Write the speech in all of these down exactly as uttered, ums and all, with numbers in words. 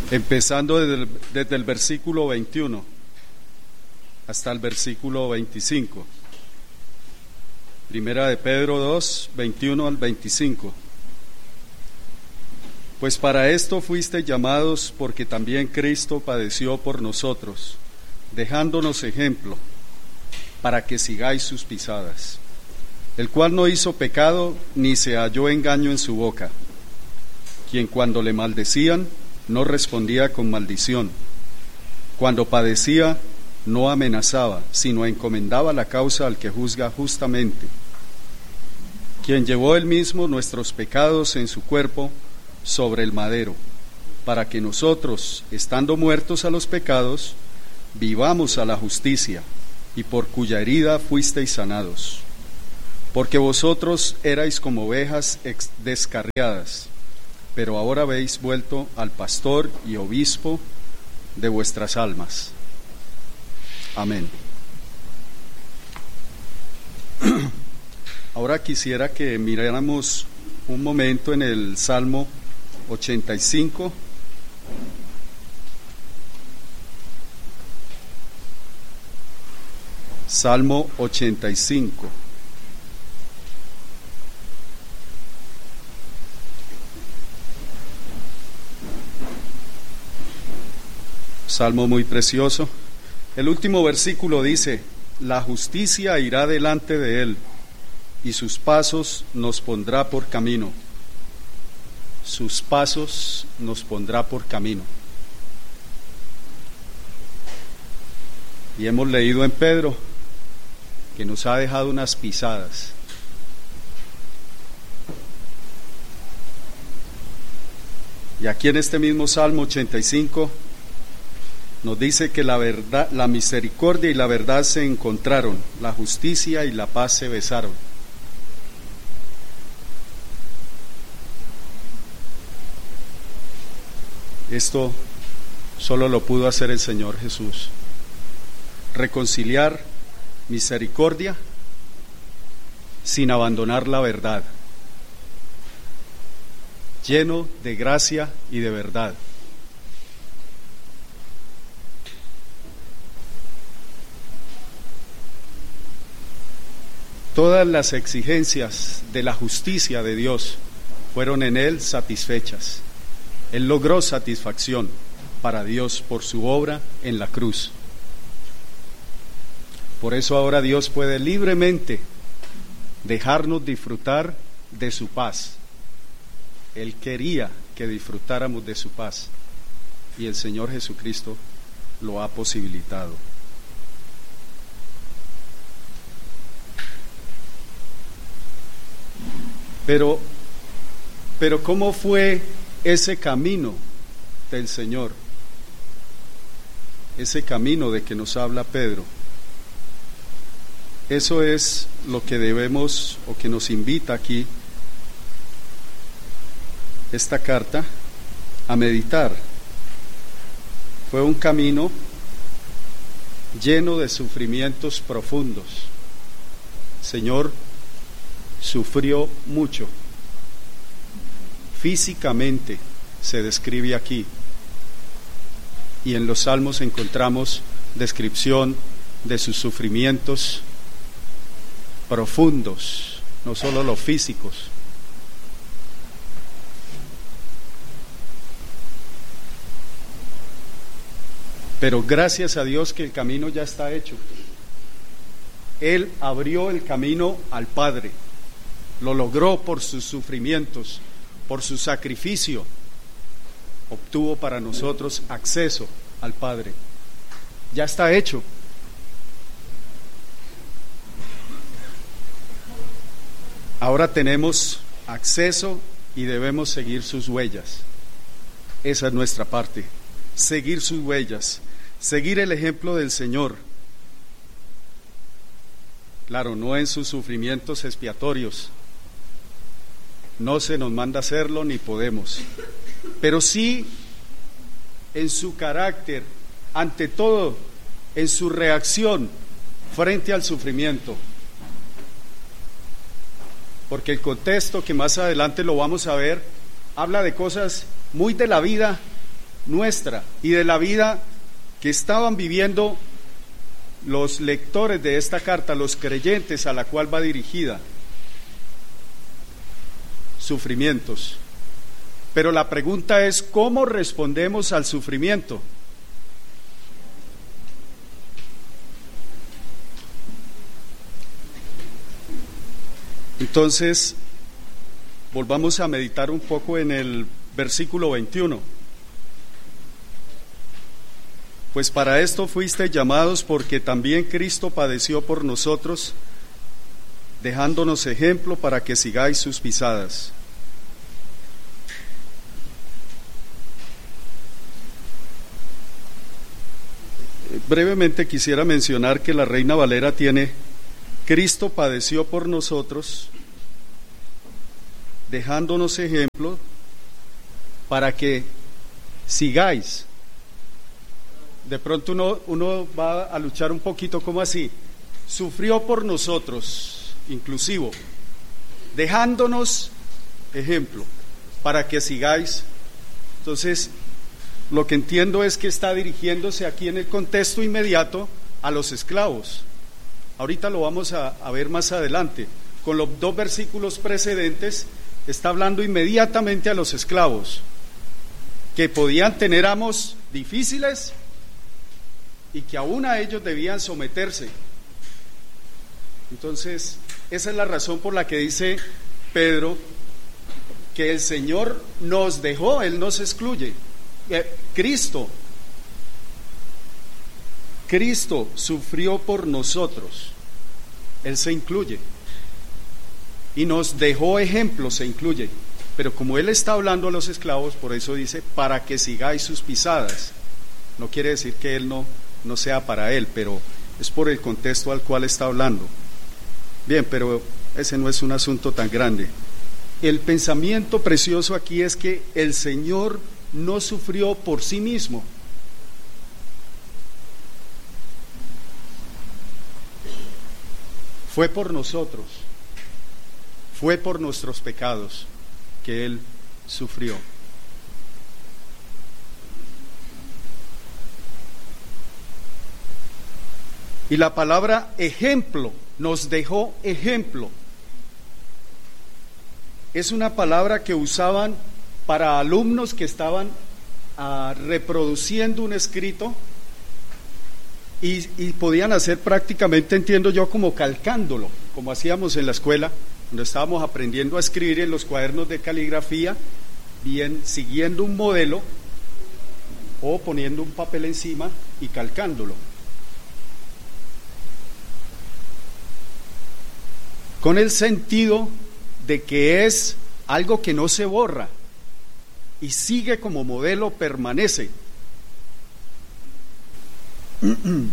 empezando desde el, desde el versículo veintiuno hasta el versículo veinticinco. Primera de Pedro dos, veintiuno al veinticinco. Pues para esto fuisteis llamados, porque también Cristo padeció por nosotros, dejándonos ejemplo, para que sigáis sus pisadas, el cual no hizo pecado, ni se halló engaño en su boca, quien cuando le maldecían, no respondía con maldición, cuando padecía, no amenazaba, sino encomendaba la causa al que juzga justamente, quien llevó él mismo nuestros pecados en su cuerpo sobre el madero, para que nosotros, estando muertos a los pecados, vivamos a la justicia, y por cuya herida fuisteis sanados. Porque vosotros erais como ovejas descarriadas, pero ahora habéis vuelto al pastor y obispo de vuestras almas. Amén. Ahora quisiera que miráramos un momento en el Salmo ochenta y cinco. Salmo ochenta y cinco. Salmo muy precioso. El último versículo dice: la justicia irá delante de él, y sus pasos nos pondrá por camino. Sus pasos nos pondrá por camino. Y hemos leído en Pedro que nos ha dejado unas pisadas. Y aquí en este mismo Salmo ochenta y cinco nos dice que la verdad, la misericordia y la verdad se encontraron, la justicia y la paz se besaron. Esto solo lo pudo hacer el Señor Jesús. Reconciliar misericordia sin abandonar la verdad, lleno de gracia y de verdad. Todas las exigencias de la justicia de Dios fueron en Él satisfechas. Él logró satisfacción para Dios por su obra en la cruz. Por eso ahora Dios puede libremente dejarnos disfrutar de su paz. Él quería que disfrutáramos de su paz, y el Señor Jesucristo lo ha posibilitado. Pero, pero ¿cómo fue ese camino del Señor? Ese camino de que nos habla Pedro. Eso es lo que debemos, o que nos invita aquí esta carta a meditar. Fue un camino lleno de sufrimientos profundos. El Señor sufrió mucho. Físicamente se describe aquí, y en los Salmos encontramos descripción de sus sufrimientos profundos, no solo los físicos. Pero gracias a Dios que el camino ya está hecho. Él abrió el camino al Padre, lo logró por sus sufrimientos, por su sacrificio, obtuvo para nosotros acceso al Padre. Ya está hecho. Ahora tenemos acceso y debemos seguir sus huellas. Esa es nuestra parte, seguir sus huellas, seguir el ejemplo del Señor. Claro, no en sus sufrimientos expiatorios, no se nos manda hacerlo ni podemos, pero sí en su carácter, ante todo en su reacción frente al sufrimiento. Porque el contexto, que más adelante lo vamos a ver, habla de cosas muy de la vida nuestra y de la vida que estaban viviendo los lectores de esta carta, los creyentes a la cual va dirigida. Sufrimientos. Pero la pregunta es, ¿cómo respondemos al sufrimiento? Entonces, volvamos a meditar un poco en el versículo veintiuno. Pues para esto fuisteis llamados, porque también Cristo padeció por nosotros, dejándonos ejemplo para que sigáis sus pisadas. Brevemente quisiera mencionar que la Reina Valera tiene: Cristo padeció por nosotros, dejándonos ejemplo para que sigáis. De pronto uno, uno va a luchar un poquito, ¿cómo así? Sufrió por nosotros, inclusivo, dejándonos ejemplo para que sigáis. Entonces, lo que entiendo es que está dirigiéndose aquí en el contexto inmediato a los esclavos. Ahorita lo vamos a, a ver más adelante. Con los dos versículos precedentes está hablando inmediatamente a los esclavos, que podían tener amos difíciles y que aún a ellos debían someterse. Entonces, esa es la razón por la que dice Pedro que el Señor nos dejó, Él nos excluye. Eh, Cristo, Cristo sufrió por nosotros, Él se incluye, y nos dejó ejemplo, se incluye, pero como Él está hablando a los esclavos, por eso dice, para que sigáis sus pisadas. No quiere decir que Él no, no sea para Él, pero es por el contexto al cual está hablando. Bien, pero ese no es un asunto tan grande. El pensamiento precioso aquí es que el Señor no sufrió por sí mismo. Fue por nosotros, fue por nuestros pecados que Él sufrió. Y la palabra ejemplo, nos dejó ejemplo, es una palabra que usaban para alumnos que estaban uh, reproduciendo un escrito y, y podían hacer prácticamente, entiendo yo, como calcándolo, como hacíamos en la escuela, cuando estábamos aprendiendo a escribir en los cuadernos de caligrafía, bien siguiendo un modelo o poniendo un papel encima y calcándolo. Con el sentido de que es algo que no se borra y sigue como modelo, permanece. Nos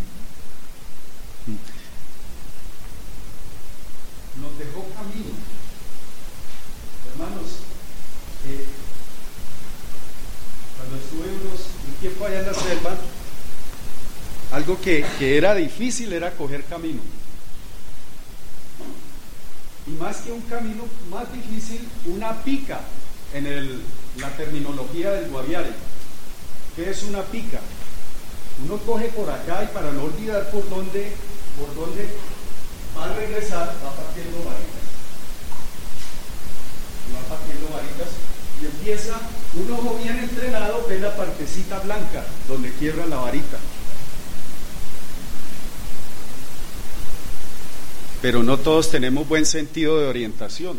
dejó camino. Hermanos, eh, cuando estuve unos, un tiempo allá en la selva, algo que, que era difícil era coger camino. Y más que un camino, más difícil, una pica en el, la terminología del Guaviare. ¿Qué es una pica? Uno coge por acá y para no olvidar por dónde, por dónde va a regresar, va partiendo varitas. Va partiendo varitas y empieza, un ojo bien entrenado ve la partecita blanca donde quiebra la varita. Pero no todos tenemos buen sentido de orientación.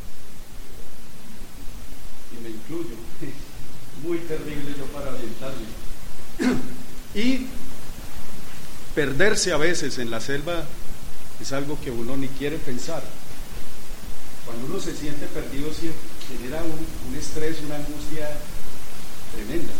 Y me incluyo. Muy terrible yo para orientarme. Y perderse a veces en la selva es algo que uno ni quiere pensar. Cuando uno se siente perdido, genera un, un estrés, una angustia tremenda.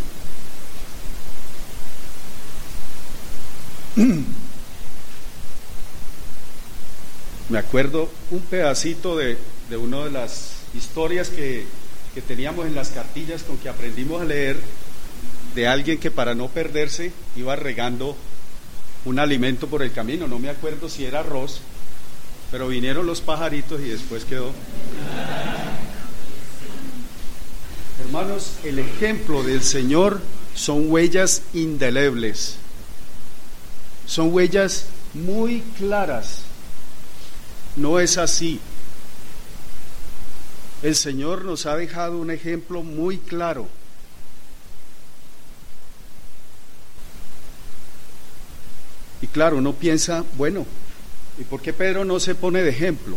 Me acuerdo un pedacito de, de una de las historias que, que teníamos en las cartillas con que aprendimos a leer, de alguien que para no perderse iba regando un alimento por el camino. No me acuerdo si era arroz, pero vinieron los pajaritos y después quedó. Hermanos, el ejemplo del Señor son huellas indelebles, son huellas muy claras. No es así. El Señor nos ha dejado un ejemplo muy claro. Y claro, uno piensa, bueno, ¿y por qué Pedro no se pone de ejemplo?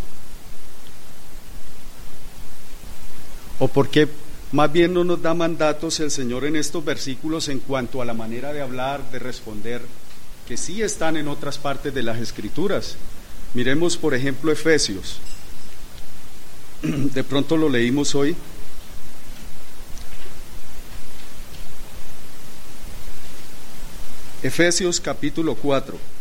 ¿O por qué más bien no nos da mandatos el Señor en estos versículos en cuanto a la manera de hablar, de responder, que sí están en otras partes de las Escrituras? Miremos, por ejemplo, Efesios. De pronto lo leímos hoy. Efesios capítulo cuatro.